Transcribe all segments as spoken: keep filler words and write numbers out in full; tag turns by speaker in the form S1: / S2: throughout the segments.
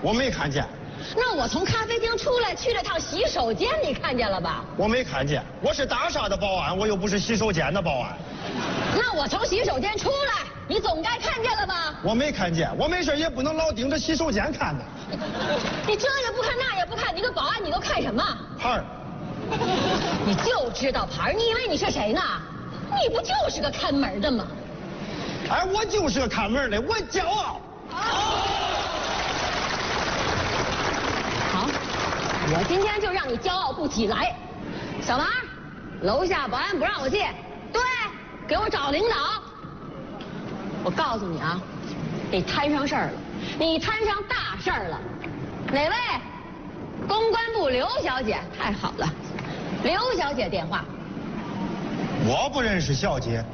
S1: 我没看见。
S2: 那我从咖啡厅出来去了趟洗手间，你看见了吧？
S1: 我没看见，我是大厦的保安，我又不是洗手间的保安。
S2: 那我从洗手间出来，你总该看见了吧？
S1: 我没看见，我没事也不能老盯着洗手间看的。
S2: 你这也不看那也不看，你个保安你都看什么？
S1: 牌儿。
S2: 你就知道牌儿，你以为你是谁呢？你不就是个看门的吗？
S1: 哎，我就是个看门的，我骄傲。
S2: 好，我今天就让你骄傲不起来。小王，楼下保安不让我进，对，给我找领导。我告诉你啊，你摊上事儿了，你摊上大事儿了。哪位？公关部刘小姐，太好了，刘小姐电话。
S1: 我不认识小姐。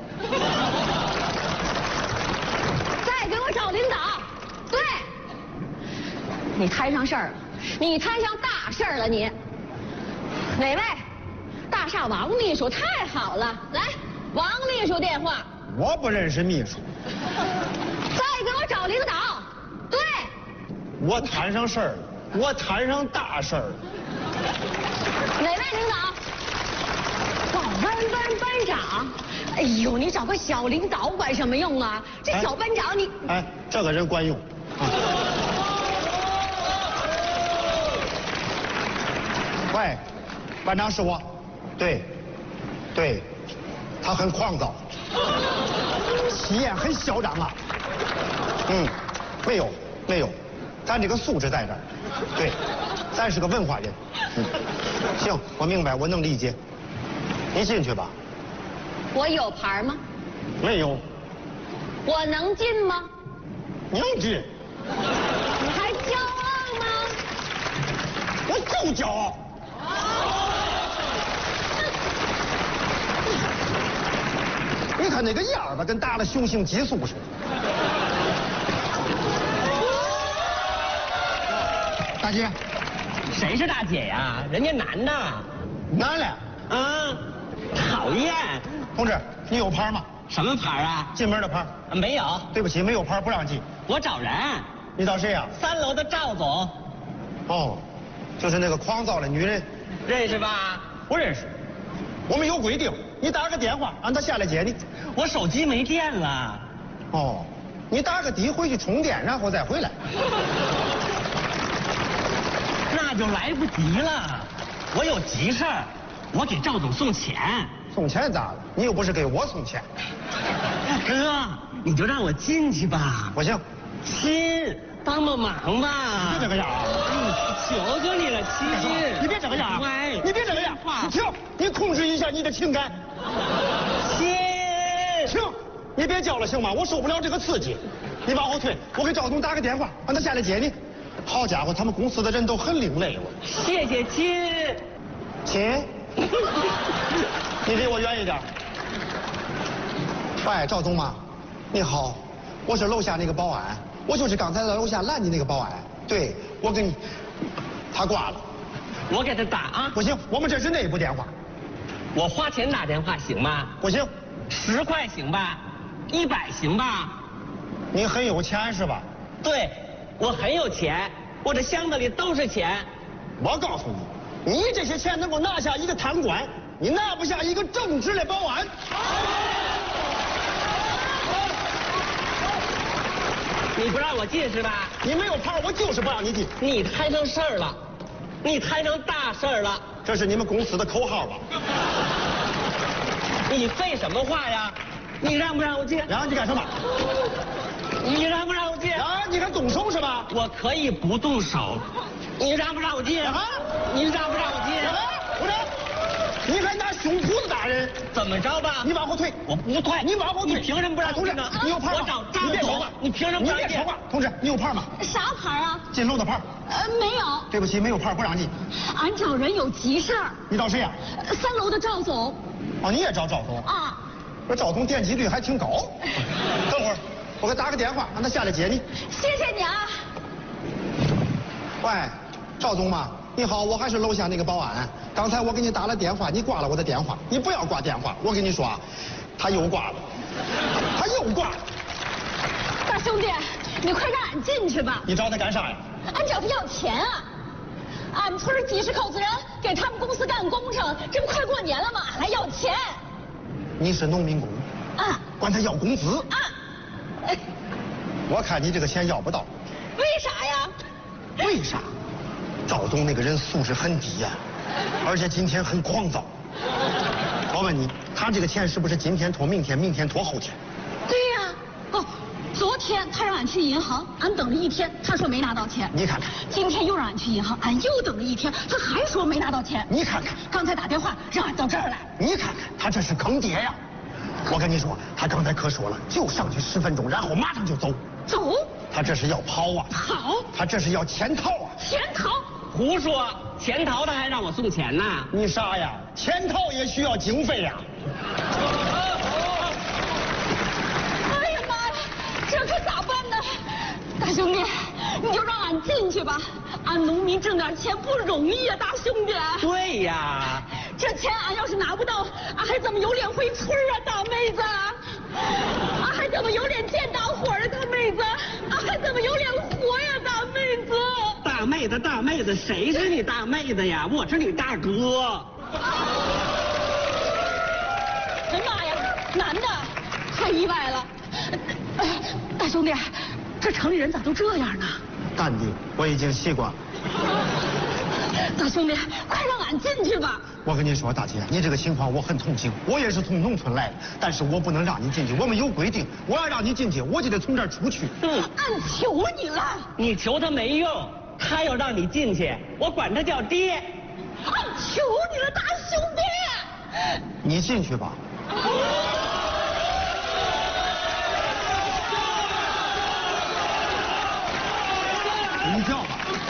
S2: 再给我找领导。对，你摊上事儿了，你摊上大事儿了，你。哪位？大厦王秘书，太好了，来，王秘书电话。
S1: 我不认识秘书。
S2: 再给我找领导。对，
S1: 我摊上事儿了，我摊上大事儿了。
S2: 哪位领导？哇，弯弯班长。哎呦，你找个小领导管什么用啊？这小班长你……
S1: 哎，这个人管用。啊、喂，班长是我。对，对，他很狂躁，气焰很嚣张啊。嗯，没有，没有，咱这个素质在这儿。对，咱是个文化人。嗯，行，我明白，我能理解。你进去吧。
S2: 我有牌吗？
S1: 没有。
S2: 我能进吗？
S1: 能进。
S2: 你还骄傲吗？
S1: 我就骄傲。你看那个样吧，跟打了雄性激素似的。大姐，
S3: 谁是大姐呀？人家男的。
S1: 男的。
S3: 啊，讨厌。
S1: 同志，你有牌吗？
S3: 什么牌啊？
S1: 进门的牌。
S3: 没有。
S1: 对不起，没有牌不让进。
S3: 我找人。
S1: 你找谁呀？
S3: 三楼的赵总。
S1: 哦，就是那个狂躁的女人。
S3: 认识吧？
S1: 不认识。我们有规定，你打个电话让他下来接你。
S3: 我手机没电了。
S1: 哦，你打个的回去充电，然后再回来。
S3: 那就来不及了，我有急事儿，我给赵总送钱。
S1: 送钱咋了？你又不是给我送钱。
S3: 哥，你就让我进去吧。
S1: 不行。
S3: 亲，帮帮忙吧。
S1: 别这个样啊！
S3: 求求你了，亲。
S1: 你别这个样啊！
S3: 喂，
S1: 你别这个样。你停！你控制一下你的情感。
S3: 亲。
S1: 停！你别叫了行吗？我受不了这个刺激。你往后退，我给赵总打个电话，让他下来接你。好家伙，他们公司的人都很另类。我
S3: 谢谢亲。
S1: 亲。你离我远一点。喂，赵总吗？你好，我是楼下那个保安，我就是刚才在楼下拦你那个保安。对，我给你，他挂了。
S3: 我给他打啊。
S1: 不行，我们这是内部电话。
S3: 我花钱打电话行吗？
S1: 不行。
S3: 十块行吧？一百行吧？
S1: 你很有钱是吧？
S3: 对，我很有钱，我这箱子里都是钱。
S1: 我告诉你，你这些钱能够拿下一个贪官，你拿不下一个正直的保安。
S3: 你不让我进是吧？
S1: 你没有牌，我就是不让你进。
S3: 你摊上事儿了，你摊上大事儿了。
S1: 这是你们公司的口号吧？
S3: 你废什么话呀？你让不让我进？
S1: 让你干什么？
S3: 你让不让我进？
S1: 啊，你敢动手是吧？
S3: 我可以不动手。你让不让我进？
S1: 啊，
S3: 你让不让我进？
S1: 啊，不让。你还拿胸脯子打人？
S3: 怎么着吧？
S1: 你往后退。
S3: 我不退。
S1: 你往后退。
S3: 你凭什么不让我进呢？
S1: 你有牌吗？
S3: 我找张
S1: 你别说话。
S3: 你凭什么不让我进？
S1: 你别说话。同志，你有牌吗？
S2: 啥牌啊？
S1: 进楼的牌。
S2: 呃，没有。
S1: 对不起，没有牌不让进。
S2: 俺找人有急事儿。
S1: 你找谁呀？
S2: 三楼的赵总。
S1: 哦，你也找赵总？
S2: 啊。
S1: 这赵总点击率还挺高。等会儿，我给打个电话，让他下来接你。
S2: 谢谢你啊。
S1: 喂，赵总吗？你好，我还是楼下那个保安。刚才我给你打了电话，你挂了我的电话。你不要挂电话，我跟你说啊，他又挂了，他又挂了。
S2: 大兄弟，你快让俺进去吧。
S1: 你找他干啥呀？
S2: 俺这不要钱啊！俺们村几十口子人给他们公司干工程，这不快过年了吗？还要钱？
S1: 你是农民工
S2: 啊？
S1: 管他要工资
S2: 啊？哎，
S1: 我看你这个钱要不到。
S2: 为啥呀？
S1: 为啥？赵总那个人素质很低呀、啊，而且今天很狂躁。我问你，他这个钱是不是今天拖明天，明天拖后天？
S2: 对呀、啊。哦，昨天他让俺去银行，俺等了一天，他说没拿到钱。
S1: 你看看。
S2: 今天又让俺去银行，俺又等了一天，他还说没拿到钱。
S1: 你看看。
S2: 刚才打电话让俺到这儿来。
S1: 你看看，他这是坑爹呀！我跟你说，他刚才可说了，就上去十分钟，然后马上就走。
S2: 走？
S1: 他这是要跑啊！
S2: 跑？
S1: 他这是要潜逃啊！
S2: 潜逃？
S3: 胡说！潜逃他还让我送钱呢？
S1: 你傻呀？潜逃也需要经费呀！
S2: 哎呀妈呀，这可咋办呢？大兄弟，你就让俺进去吧。俺农民挣点钱不容易呀、啊，大兄弟。
S3: 对呀，
S2: 这钱俺要是拿不到，俺还怎么有脸回村啊，大妹子？俺还怎么有脸见大伙啊，大妹子？俺还怎么有脸活呀，大妹子？
S3: 大妹子，大妹子，谁是你大妹子呀？我是你大哥。
S2: 哎妈呀，男的，太意外了。哎，大兄弟，这城里人咋都这样呢？
S1: 淡定，我已经习惯了。
S2: 大兄弟，快让俺进去吧！
S1: 我跟你说，大姐，你这个情况我很同情，我也是从农村来的，但是我不能让你进去，我们有规定，我要让你进去，我就得从这儿出去。
S3: 嗯，
S2: 俺求你了。
S3: 你求他没用，他要让你进去，我管他叫爹。
S2: 俺求你了，大兄弟。
S1: 你进去吧。你叫吧。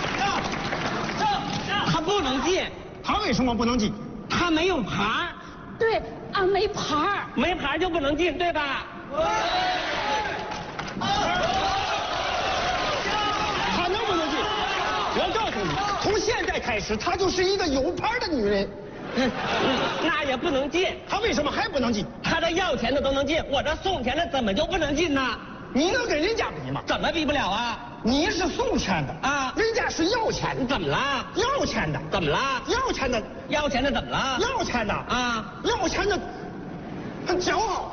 S3: 他不能进。
S1: 他为什么不能进？
S3: 他没有牌。
S2: 对，俺没牌。
S3: 没牌就不能进，对吧？
S1: 他能不能进？我告诉你，从现在开始，她就是一个有牌的女人。
S3: 嗯，那也不能进。
S1: 她为什么还不能进？
S3: 他这要钱的都能进，我这送钱的怎么就不能进呢？
S1: 你能跟人家比吗？
S3: 怎么比不了啊？
S1: 你是送钱的
S3: 啊，
S1: 人家是要钱的。
S3: 怎么了？
S1: 要钱的。
S3: 怎么了？
S1: 要钱的。
S3: 要钱的怎么了？
S1: 要钱的
S3: 啊，
S1: 要钱的很骄傲。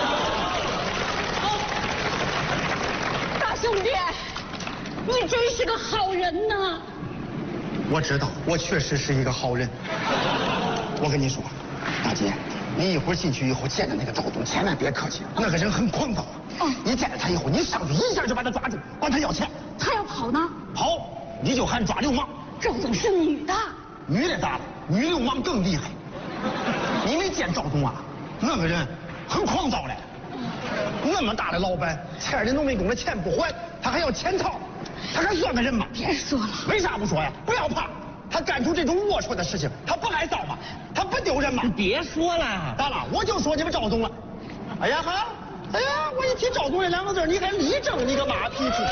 S2: 大兄弟，你真是个好人呐！
S1: 我知道，我确实是一个好人。我跟你说，大姐，你一会儿进去以后见着那个赵总，千万别客气，那个人很狂躁。
S2: 哦，
S1: 你见着他以后，你上去一下就把他抓住，管他要钱。
S2: 他要跑呢？
S1: 跑，你就喊抓流氓。
S2: 赵总是女的。
S1: 女的咋了？女流氓更厉害。你没见赵总啊？那个人很狂躁嘞。那么大的老板，欠人农民工的钱不还，他还要潜逃，他还算个人吗？
S2: 别说了。
S1: 为啥不说呀？不要怕，他干出这种龌龊的事情，他不挨揍吗？他不丢人吗？
S3: 别说了。
S1: 咋了？我就说你们赵总了。哎呀哈！哎呀，我一提赵总这两个字，你还立正，你个马屁精！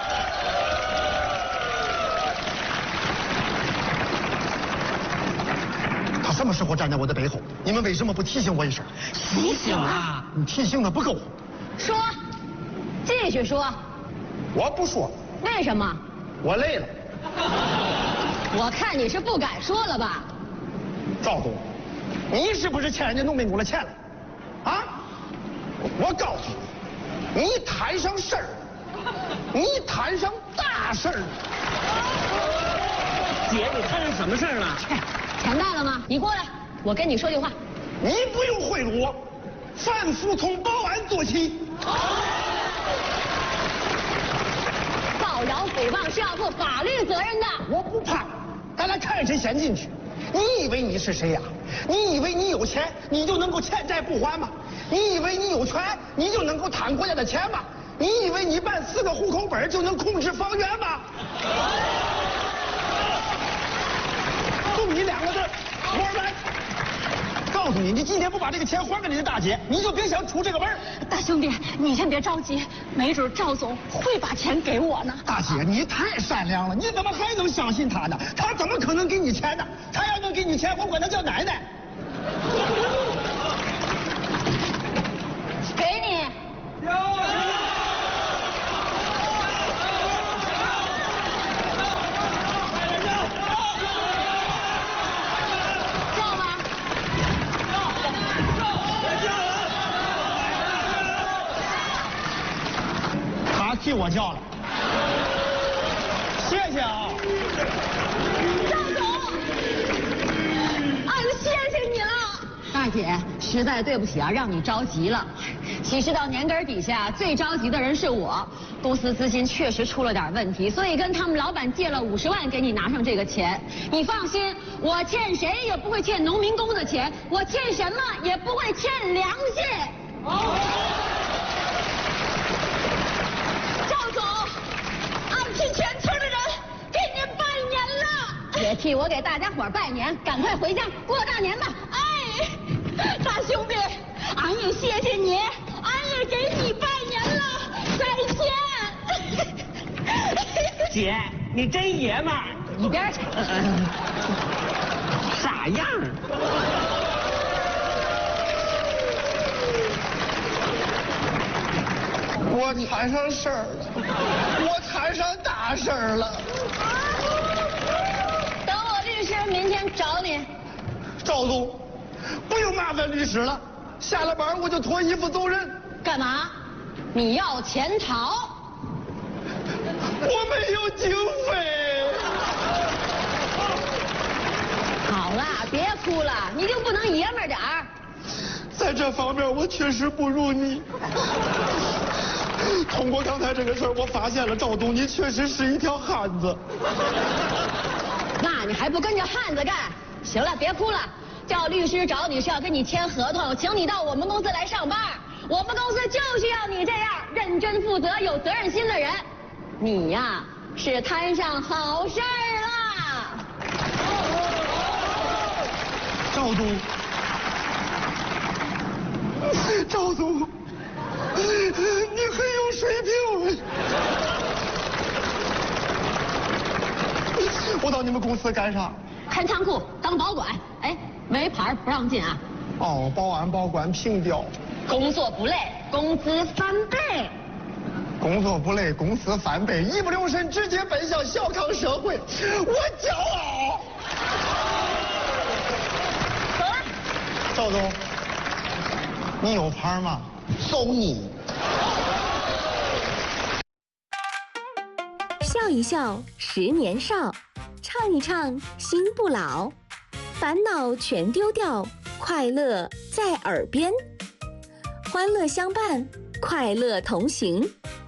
S1: 他什么时候站在我的背后？你们为什么不提醒我一声？
S3: 提醒啊！
S1: 你提醒的不够。
S2: 说，继续说。
S1: 我不说。
S2: 为什么？
S1: 我累了。
S2: 我看你是不敢说了吧？
S1: 赵总，你是不是欠人家农民工的钱了？啊？我告诉你，你摊上事儿，你摊上大事儿。
S3: 姐，你摊上什么事儿了？
S2: 钱到了吗？你过来，我跟你说句话。
S1: 你不用贿赂我，凡服从保安做起。
S2: 造谣诽谤是要负法律责任的。
S1: 我不怕，咱俩看谁先进去。你以为你是谁呀？你以为你有钱，你就能够欠债不还吗？你以为你有权，你就能够贪国家的钱吗？你以为你办四个户口本就能控制方圆吗？就你两个字，玩完。告诉你，你今天不把这个钱还给你的大姐，你就别想出这个门。
S2: 大兄弟，你先别着急，没准赵总会把钱给我呢。
S1: 大姐，你太善良了，你怎么还能相信他呢？他怎么可能给你钱呢？他要能给你钱，我管他叫奶奶。
S2: 给你。
S1: 我叫了。谢谢啊。
S2: 赵总，哎呦，谢谢你了。大姐，实在对不起啊，让你着急了。其实到年根底下，最着急的人是我。公司资金确实出了点问题，所以跟他们老板借了五十万给你拿上这个钱。你放心，我欠谁也不会欠农民工的钱，我欠什么也不会欠良心。哦。赵总，俺替全村的人给您拜年了。也替我给大家伙拜年，赶快回家过大年吧。哎，大兄弟，俺也谢谢你，俺也给你拜年了，再见。
S3: 姐，你真爷们儿，
S2: 一边去。
S3: 啥样？
S1: 我摊上事儿了，我摊上大事儿了。
S2: 等我律师明天找你。
S1: 赵总，不用麻烦律师了，下了班我就脱衣服走人。
S2: 干嘛？你要潜逃？
S1: 我没有经费。
S2: 好了，别哭了，你就不能爷们儿点儿？
S1: 在这方面我确实不如你。通过刚才这个事儿，我发现了赵总，你确实是一条汉子。
S2: 那你还不跟着汉子干？行了，别哭了。叫律师找你是要跟你签合同，请你到我们公司来上班。我们公司就需要你这样认真负责、有责任心的人。你呀，是摊上好事儿了。
S1: 赵总，赵总，你很有水平。我到你们公司干啥？
S2: 看仓库，当保管。哎，没牌不让进啊。
S1: 哦，保安保管凭调。
S2: 工作不累，工资翻倍。
S1: 工作不累，公司翻倍，一不留神直接奔向小康社会，我骄傲。
S2: 走了。
S1: 赵总，你有牌吗？送你。
S4: 笑一笑，十年少；唱一唱，心不老。烦恼全丢掉，快乐在耳边。欢乐相伴，快乐同行。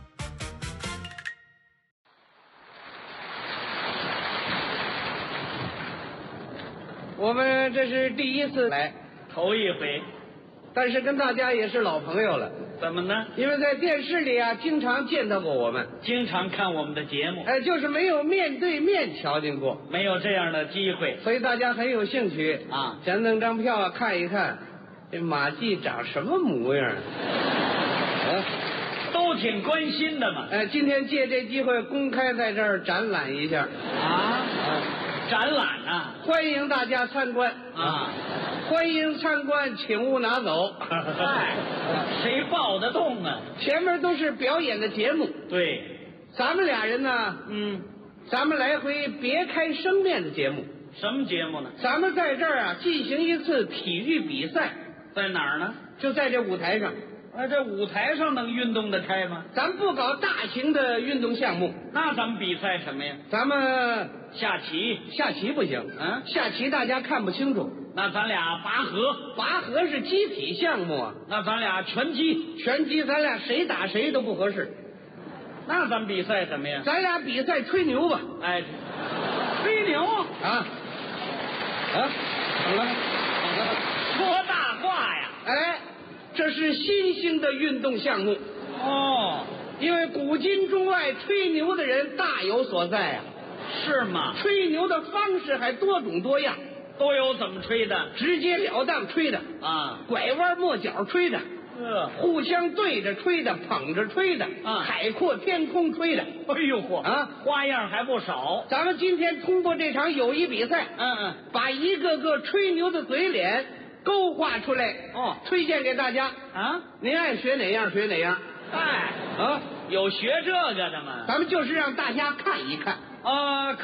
S5: 我们这是第一次来，
S3: 头一回，
S5: 但是跟大家也是老朋友了。
S3: 怎么呢？
S5: 因为在电视里啊，经常见到过我们，
S3: 经常看我们的节目，
S5: 哎，就是没有面对面瞧见过，
S3: 没有这样的机会，
S5: 所以大家很有兴趣
S3: 啊，
S5: 想弄张票看一看，这马季长什么模样。啊，
S3: 都挺关心的嘛。
S5: 哎，今天借这机会公开在这儿展览一下。
S3: 啊，展览啊，
S5: 欢迎大家参观
S3: 啊！
S5: 欢迎参观，请勿拿走。
S3: 嗨，谁抱得动啊？
S5: 前面都是表演的节目。
S3: 对，
S5: 咱们俩人呢，
S3: 嗯，
S5: 咱们来回别开生面的节目。
S3: 什么节目呢？
S5: 咱们在这儿啊进行一次体育比赛，
S3: 在哪儿呢？
S5: 就在这舞台上。
S3: 啊，这舞台上能运动得开吗？
S5: 咱不搞大型的运动项目，
S3: 那咱们比赛什么呀？
S5: 咱们
S3: 下棋。
S5: 下棋不行，
S3: 嗯，
S5: 下棋大家看不清楚。
S3: 那咱俩拔河。
S5: 拔河是机体项目啊。
S3: 那咱俩拳击。
S5: 拳击咱俩谁打谁都不合适。
S3: 那咱们比赛什么呀？
S5: 咱俩比赛吹牛吧。
S3: 哎，吹牛
S5: 啊啊，怎么了？
S3: 说大话呀！
S5: 哎，这是新兴的运动项目
S3: 哦，
S5: 因为古今中外吹牛的人大有所在啊。
S3: 是吗？
S5: 吹牛的方式还多种多样，
S3: 都有怎么吹的？
S5: 直截了当吹的
S3: 啊，
S5: 拐弯抹角吹的，
S3: 呃，
S5: 互相对着吹的，捧着吹的，
S3: 啊，
S5: 海阔天空吹的。
S3: 哎呦嚯
S5: 啊，
S3: 花样还不少。
S5: 咱们今天通过这场友谊比赛，
S3: 嗯嗯，
S5: 把一个个吹牛的嘴脸勾画出来，
S3: 哦，
S5: 推荐给大家
S3: 啊。
S5: 您爱学哪样学哪样。
S3: 哎，
S5: 啊，
S3: 有学这个的吗？
S5: 咱们就是让大家看一看。
S3: 啊。